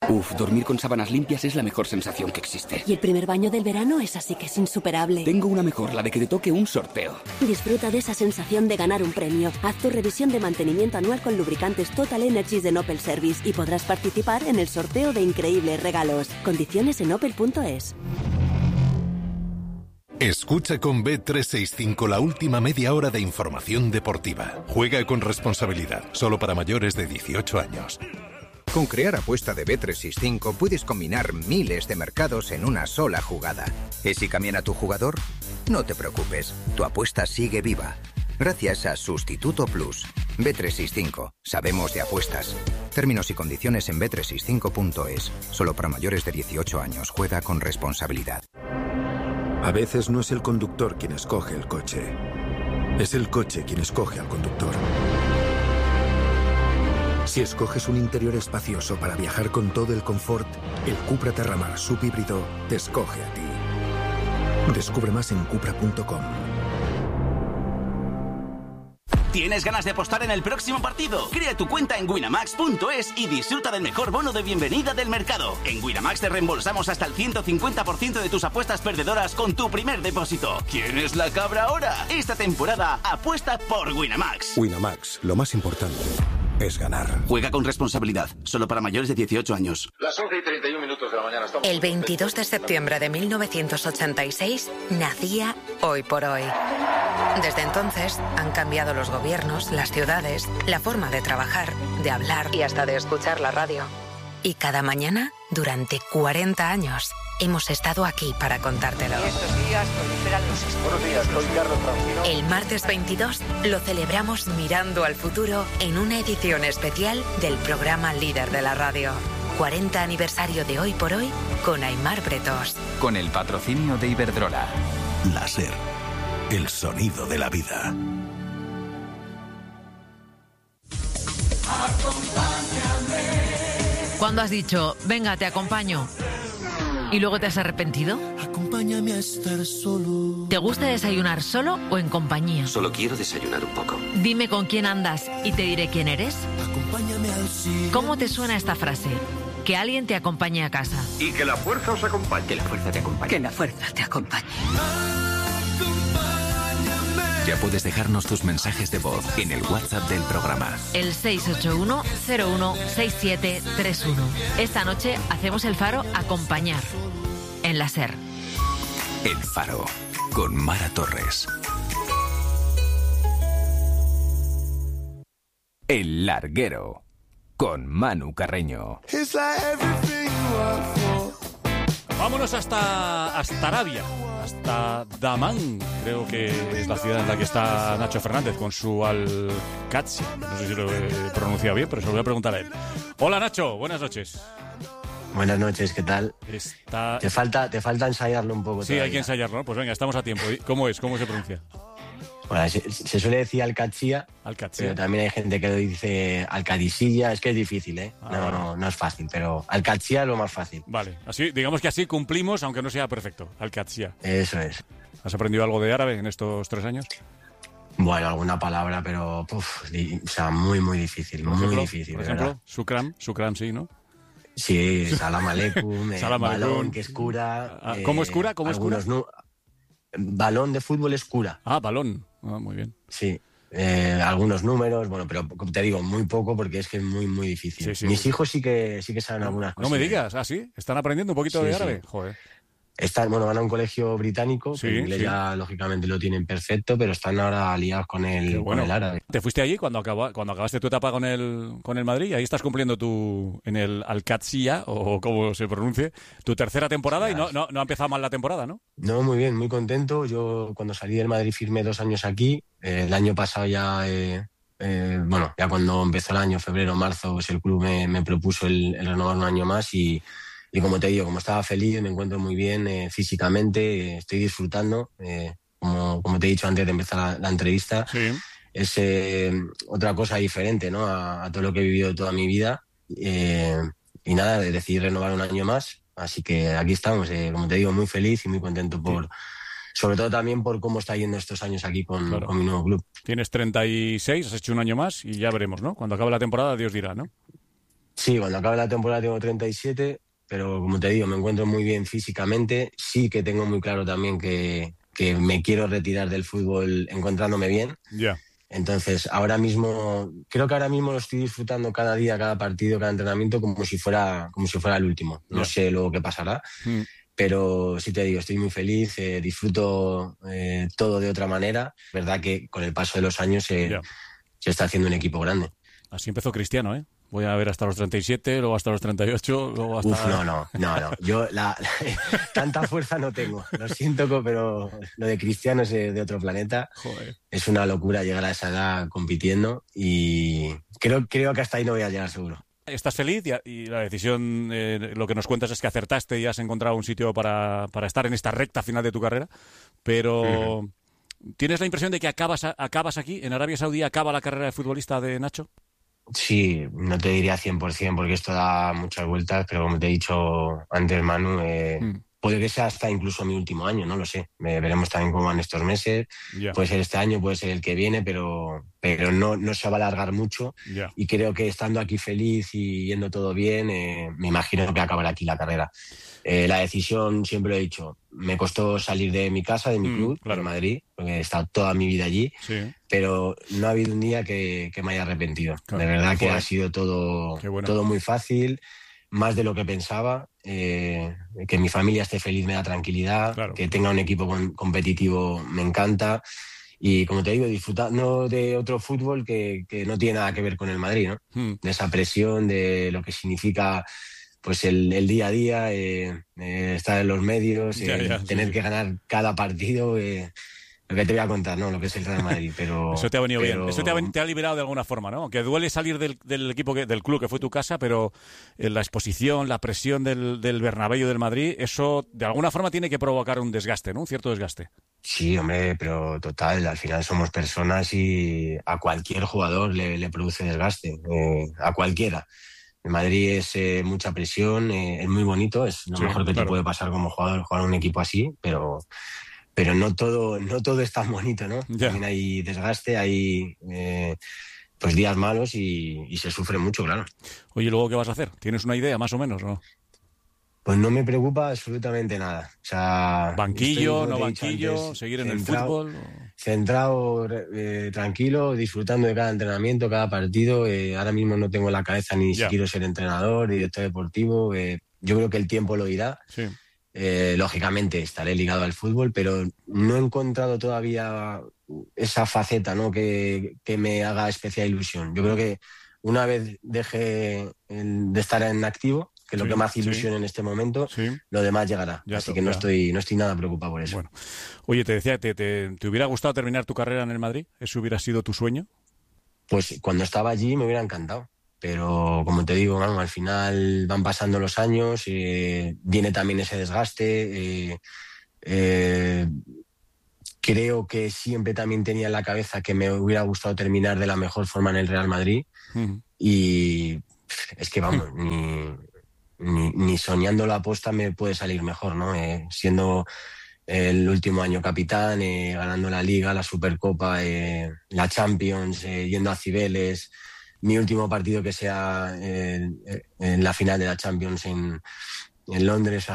Uf, dormir con sábanas limpias es la mejor sensación que existe. Y el primer baño del verano es así que es insuperable. Tengo una mejor, la de que te toque un sorteo. Disfruta de esa sensación de ganar un premio. Haz tu revisión de mantenimiento anual con lubricantes Total Energies de Opel Service y podrás participar en el sorteo de increíbles regalos. Condiciones en opel.es. Escucha con Bet365 la última media hora de información deportiva. Juega con responsabilidad, solo para mayores de 18 años. Con Crear Apuesta de Bet365 puedes combinar miles de mercados en una sola jugada. ¿Y si cambian a tu jugador? No te preocupes, tu apuesta sigue viva. Gracias a Sustituto Plus. Bet365, sabemos de apuestas. Términos y condiciones en bet365.es. Solo para mayores de 18 años. Juega con responsabilidad. A veces no es el conductor quien escoge el coche. Es el coche quien escoge al conductor. Si escoges un interior espacioso para viajar con todo el confort, el Cupra Terramar subhíbrido te escoge a ti. Descubre más en cupra.com. ¿Tienes ganas de apostar en el próximo partido? Crea tu cuenta en Winamax.es y disfruta del mejor bono de bienvenida del mercado. En Winamax te reembolsamos hasta el 150% de tus apuestas perdedoras con tu primer depósito. ¿Quién es la cabra ahora? Esta temporada apuesta por Winamax. Winamax, lo más importante es ganar. Juega con responsabilidad. Solo para mayores de 18 años. Las 11:31 de la mañana. Estamos el 22 de septiembre de 1986 nacía Hoy por Hoy. Desde entonces han cambiado los gobiernos, las ciudades, la forma de trabajar, de hablar y hasta de escuchar la radio. Y cada mañana, durante 40 años, hemos estado aquí para contártelo. Estos días proliferan los... Buenos días, soy Carlos Francino. El martes 22 lo celebramos mirando al futuro en una edición especial del programa líder de la radio. 40 aniversario de Hoy por Hoy con Aimar Bretos. Con el patrocinio de Iberdrola. La SER, el sonido de la vida. ¿Cuándo has dicho, venga, te acompaño? ¿Y luego te has arrepentido? Acompáñame a estar solo. ¿Te gusta desayunar solo o en compañía? Solo quiero desayunar un poco. Dime con quién andas y te diré quién eres. Acompáñame al cielo. ¿Cómo te suena esta frase? Que alguien te acompañe a casa. Y que la fuerza os acompañe. Que la fuerza te acompañe. Que la fuerza te acompañe. Ya puedes dejarnos tus mensajes de voz en el WhatsApp del programa. El 681-016731. Esta noche hacemos el Faro Acompañar. En la SER. El Faro. Con Mara Torres. El Larguero. Con Manu Carreño. Vámonos hasta Arabia, hasta Dammam, creo que es la ciudad en la que está Nacho Fernández con su Al-Qadsia. No sé si lo he pronunciado bien, pero se lo voy a preguntar a él. Hola Nacho, buenas noches. Buenas noches, ¿qué tal? Te falta ensayarlo un poco. Sí, todavía. hay que ensayarlo, ¿no? Pues venga, estamos a tiempo. ¿Cómo es? ¿Cómo se pronuncia? Bueno, se suele decir Al-Qadsia, pero también hay gente que lo dice Al-Qadisiyya. Es que es difícil, ¿eh? No es fácil, pero Al-Qadsia es lo más fácil. Vale, así, digamos que así cumplimos, aunque no sea perfecto. Al-Qadsia. Eso es. ¿Has aprendido algo de árabe en estos 3 años? Bueno, alguna palabra, pero muy, muy difícil. Muy difícil, por ejemplo, Shukran, sí, ¿no? Sí, Salam Aleikum, balón, que es cura. ¿Cómo es cura? ¿Cómo es cura? Balón de fútbol es cura. Ah, balón. Muy bien. Sí. Algunos números, bueno, pero te digo, muy poco porque es que es muy, muy difícil. Sí. Mis hijos sí que saben algunas cosas. No me digas, ¿sí? ¿Están aprendiendo un poquito de árabe? Sí. Joder. Van a un colegio británico, que en inglés ya lógicamente lo tienen perfecto, pero están ahora liados con el árabe. ¿Te fuiste allí cuando acabaste tu etapa con el Madrid? Ahí estás cumpliendo en el Al-Qadsia, o como se pronuncie, tu tercera temporada. Y no ha empezado mal la temporada, ¿no? No, muy bien, muy contento. Yo cuando salí del Madrid firmé 2 años aquí. El año pasado ya... ya cuando empezó el año, febrero, marzo, pues el club me propuso el renovar un año más y como te digo, como estaba feliz, me encuentro muy bien físicamente, estoy disfrutando, como te he dicho antes de empezar la entrevista, es otra cosa diferente, ¿no? a todo lo que he vivido toda mi vida y nada, decidí renovar un año más, así que aquí estamos, como te digo, muy feliz y muy contento sobre todo también por cómo está yendo estos años aquí con mi nuevo club. Tienes 36, has hecho un año más y ya veremos, ¿no? Cuando acabe la temporada, Dios dirá, ¿no? Sí, cuando acabe la temporada tengo 37, pero como te digo, me encuentro muy bien físicamente. Sí que tengo muy claro también que me quiero retirar del fútbol encontrándome bien. Ya. Entonces, creo que ahora mismo lo estoy disfrutando cada día, cada partido, cada entrenamiento como si fuera el último. No sé luego qué pasará, pero sí te digo, estoy muy feliz, disfruto todo de otra manera. Verdad que con el paso de los años se está haciendo un equipo grande. Así empezó Cristiano, ¿eh? Voy a ver hasta los 37, luego hasta los 38, luego hasta... No. Yo tanta fuerza no tengo. Lo siento, pero lo de Cristiano es de otro planeta. Joder. Es una locura llegar a esa edad compitiendo y creo que hasta ahí no voy a llegar seguro. ¿Estás feliz? Y la decisión, lo que nos cuentas es que acertaste y has encontrado un sitio para estar en esta recta final de tu carrera, pero ¿tienes la impresión de que acabas aquí? ¿En Arabia Saudí acaba la carrera de futbolista de Nacho? Sí, no te diría 100% porque esto da muchas vueltas, pero como te he dicho antes, Manu, puede que sea hasta incluso mi último año, no lo sé. Veremos también cómo van estos meses. Yeah. Puede ser este año, puede ser el que viene, pero no se va a alargar mucho. Yeah. Y creo que estando aquí feliz y yendo todo bien, me imagino que acabará aquí la carrera. La decisión, siempre lo he dicho, me costó salir de mi casa, de mi club, claro. de Madrid, porque he estado toda mi vida allí, pero no ha habido un día que me haya arrepentido. Claro. De verdad que ha sido todo muy fácil, más de lo que pensaba. Que mi familia esté feliz me da tranquilidad, que tenga un equipo competitivo me encanta. Y como te digo, disfrutando de otro fútbol que no tiene nada que ver con el Madrid, ¿no? De esa presión, de lo que significa pues el día a día, estar en los medios, tener que ganar cada partido, lo que te voy a contar, ¿no? Lo que es el Real Madrid, pero... Eso te ha venido bien, eso te ha liberado de alguna forma, ¿no? Que duele salir del equipo, del club que fue tu casa, pero la exposición, la presión del Bernabéu del Madrid, eso de alguna forma tiene que provocar un desgaste, ¿no? Un cierto desgaste. Sí, hombre, pero total, al final somos personas y a cualquier jugador le produce desgaste, a cualquiera. En Madrid es mucha presión, es muy bonito, es lo mejor que te puede pasar como jugador, jugar en un equipo así, pero no todo es tan bonito, ¿no? También hay desgaste, hay pues días malos y se sufre mucho, claro. Oye, ¿luego qué vas a hacer? ¿Tienes una idea más o menos, no? Pues no me preocupa absolutamente nada. O sea, ¿banquillo, no banquillo, seguir en el fútbol? Centrado, tranquilo, disfrutando de cada entrenamiento, cada partido. Ahora mismo no tengo en la cabeza ni si quiero ser entrenador, director deportivo. Yo creo que el tiempo lo dirá. Sí. Lógicamente estaré ligado al fútbol, pero no he encontrado todavía esa faceta, ¿no? que me haga especial ilusión. Yo creo que una vez deje de estar en activo, que es lo que me hace ilusión en este momento, lo demás llegará. Así que no estoy nada preocupado por eso. Bueno. Oye, te decía, ¿te hubiera gustado terminar tu carrera en el Madrid? ¿Eso hubiera sido tu sueño? Pues cuando estaba allí me hubiera encantado. Pero como te digo, Manu, al final van pasando los años, viene también ese desgaste. Creo que siempre también tenía en la cabeza que me hubiera gustado terminar de la mejor forma en el Real Madrid. Y es que vamos, ni soñando la aposta me puede salir mejor, ¿no? Siendo el último año capitán, ganando la Liga, la Supercopa, la Champions, yendo a Cibeles, mi último partido que sea en la final de la Champions en Londres